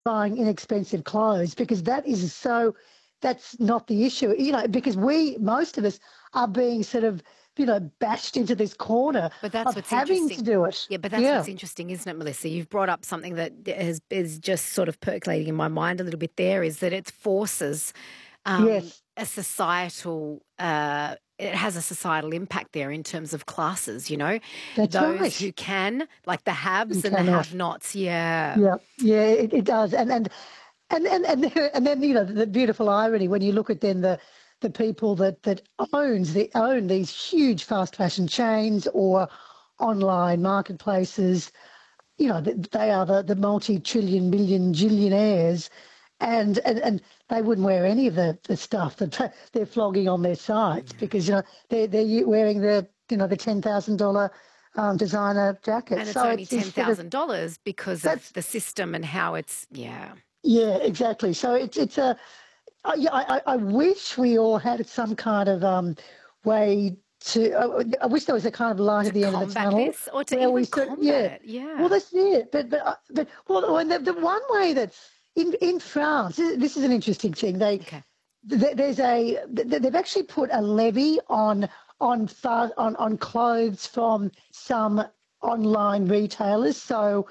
buying inexpensive clothes, because that's not the issue, because most of us are being sort of, bashed into this corner But that's of what's having to interesting. do it. Yeah, but that's Yeah. what's interesting, isn't it, Melissa? You've brought up something that is just sort of percolating in my mind a little bit there, is that it forces Yes, a societal it has a societal impact there in terms of classes, that's those who right. can, like the You haves and the cannot. have-nots. Yeah. Yeah, yeah, it does, and then the beautiful irony when you look at then the people that own these huge fast fashion chains or online marketplaces. They are the multi-trillion, million, gillionaires, and they wouldn't wear any of the stuff that they're flogging on their sites, because they're wearing the $10,000 designer jackets. And it's So only it's sort of $10,000 because of that's the system and how it's, yeah. yeah, exactly. So it's a yeah. I wish we all had some kind of way to. I wish there was a kind of light To at the end of the combat tunnel this or to where we even could, yeah. combat it, Well, yeah. that's it. But well, and the one way that in France, this is an interesting thing. Okay. They've actually put a levy on clothes from some online retailers. So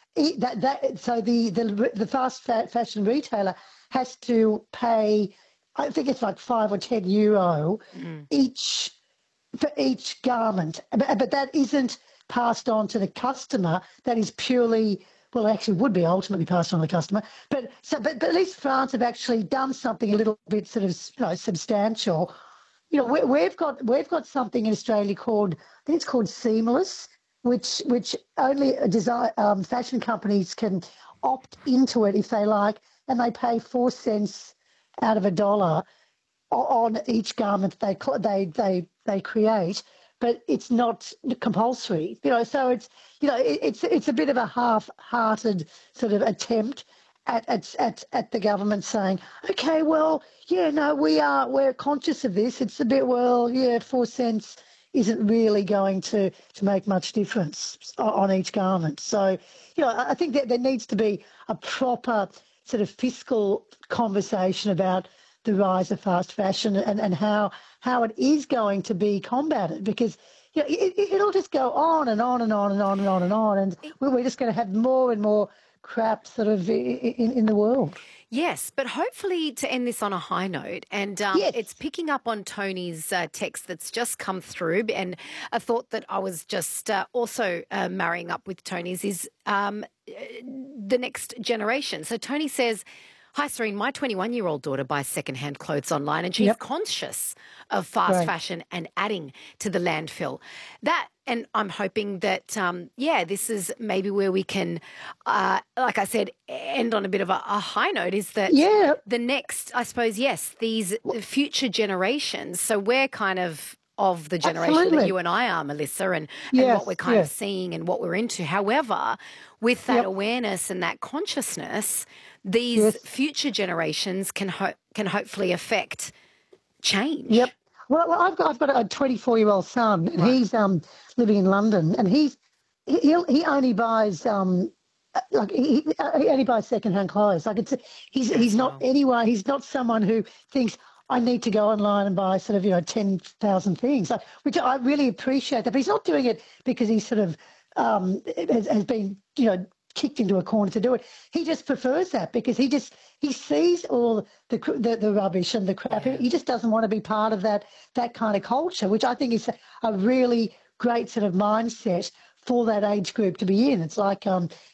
the fashion retailer has to pay, I think it's like €5 or €10 Mm. each for each garment, but that isn't passed on to the customer. That is purely, well, it actually would be ultimately passed on to the customer. But at least France have actually done something a little bit sort of substantial. We've got something in Australia called, I think it's called Seamless, which only design fashion companies can opt into it if they like, and they pay 4 cents out of a dollar on each garment they create, but it's not compulsory. So it's a bit of a half-hearted sort of attempt at the government saying, okay, well, yeah, no, we're conscious of this. It's a bit, well, yeah, 4 cents isn't really going to make much difference on each garment. So, I think that there needs to be a proper sort of fiscal conversation about the rise of fast fashion and how it is going to be combated, because it'll just go on and on and on and on and on and on, and we're just going to have more and more crap sort of in the world. Yes, but hopefully to end this on a high note, and it's Yes. picking up on Tony's text that's just come through, and a thought that I was just also marrying up with Tony's is the next generation. So Tony says, "Hi, Serene, my 21-year-old daughter buys secondhand clothes online and she's Yep. conscious of fast Great. fashion and adding to the landfill." And I'm hoping that, this is maybe where we can, like I said, end on a bit of a high note, is that Yeah. the next, I suppose, yes, these future generations. So we're kind of the generation that Absolutely. you and I are, Melissa, and what we're Yes. kind of Yes. seeing and what we're into. However, with that Yep. awareness and that consciousness, these Yes. future generations can hopefully affect change. Yep. Well, I've got a 24-year-old son, and Right. he's living in London, and he only buys like he only buys secondhand clothes. Like he's As not well. anyway. He's not someone who thinks I need to go online and buy sort of 10,000 things. Which I really appreciate that. But he's not doing it because he sort of has been kicked into a corner to do it. He just prefers that because he sees all the rubbish and the crap. Yeah. He just doesn't want to be part of that kind of culture, which I think is a really great sort of mindset for that age group to be in. It's like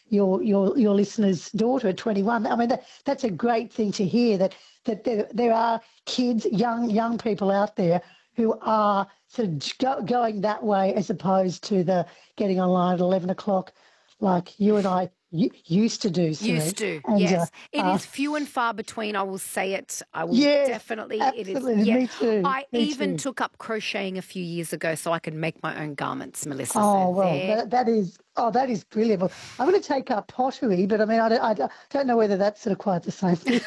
your listener's daughter at 21. I mean, that's a great thing to hear, that there are kids, young people out there who are sort of going that way, as opposed to the getting online at 11 o'clock like you and I used to do, Siri. Used to, And yes. It uh, is few and far between, I will say it. I will yes, definitely, it is, absolutely. yeah. Me too. I Me even too. took up crocheting a few years ago so I could make my own garments, Melissa. So Oh well, there. that is brilliant. Well, I'm going to take up pottery, but I mean, I don't know whether that's sort of quite the same thing.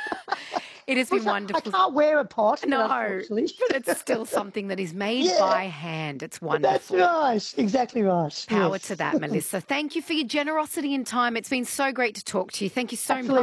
It has been I wonderful. can't wear a pot, but No, unfortunately, but it's still something that is made yeah, by hand. It's that's wonderful. right. Exactly right. Power to Yes, that, Melissa. Thank you for your generosity and time. It's been so great to talk to you. Thank you so much. absolutely.